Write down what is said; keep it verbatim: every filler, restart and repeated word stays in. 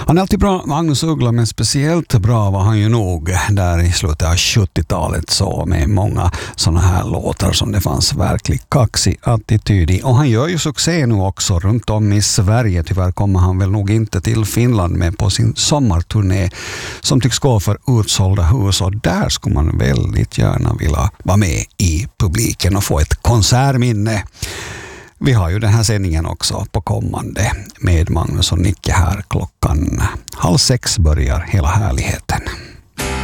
Han är alltid bra, Magnus Uggla, men speciellt bra var han ju nog där i slutet av sjuttiotalet, så med många sådana här låtar som det fanns verkligt kaxig attityd i. Och han gör ju succé nu också runt om i Sverige. Tyvärr kommer han väl nog inte till Finland med på sin sommarturné som tycks gå för utsålda hus, och där skulle man väldigt gärna vilja vara med i publiken och få ett konsertminne. Vi har ju den här sändningen också på kommande med Magnus och Nicke här. Klockan halv sex börjar hela härligheten.